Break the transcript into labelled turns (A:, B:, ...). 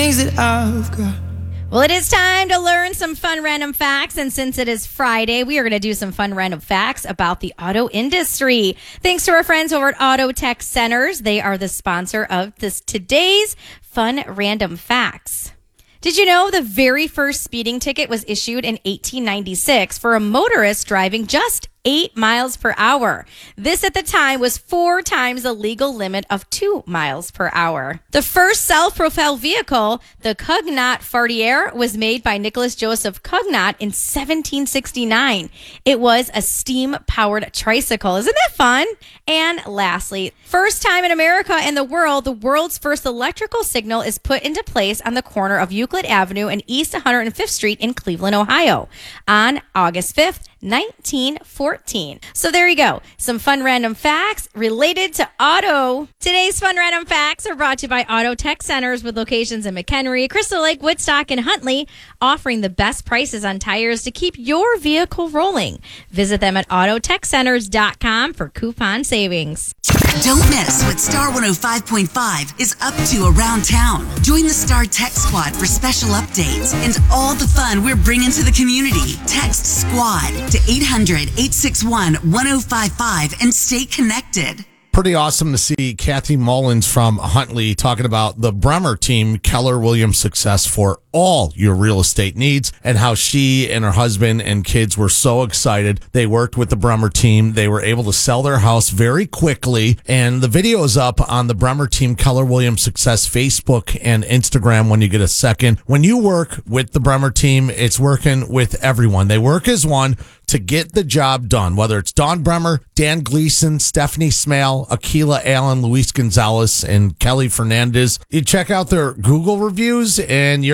A: things that I've got.
B: Well, it is time to learn some fun random facts. And since it is Friday, we are going to do some fun random facts about the auto industry. Thanks to our friends over at Auto Tech Centers. They are the sponsor of today's fun random facts. Did you know the very first speeding ticket was issued in 1896 for a motorist driving just 8 miles per hour? This at the time was 4 times the legal limit of 2 miles per hour. The first self-propelled vehicle, the Cugnot Fardier, was made by Nicholas Joseph Cugnot in 1769. It was a steam-powered tricycle. Isn't that fun? And lastly, first time in America and the world's first electrical signal is put into place on the corner of Euclid Avenue and East 105th Street in Cleveland, Ohio on August 5th, 1914. So there you go. Some fun random facts related to auto. Today's fun random facts are brought to you by Auto Tech Centers with locations in McHenry, Crystal Lake, Woodstock, and Huntley, offering the best prices on tires to keep your vehicle rolling. Visit them at autotechcenters.com for coupon savings.
C: Don't miss what Star 105.5 is up to around town. Join the Star Tech Squad for special updates and all the fun we're bringing to the community. Text SQUAD to 800-861-1055 and stay connected.
D: Pretty awesome to see Kathy Mullins from Huntley talking about the Bremer team, Keller Williams Success, for all your real estate needs, and how she and her husband and kids were so excited. They worked with the Bremer team. They were able to sell their house very quickly, and the video is up on the Bremer team, Keller Williams Success, Facebook and Instagram when you get a second. When you work with the Bremer team, it's working with everyone. They work as one to get the job done, whether it's Dawn Bremer, Dan Gleason, Stephanie Smale, Akila Allen, Luis Gonzalez, and Kelly Fernandez. You check out their Google reviews and you're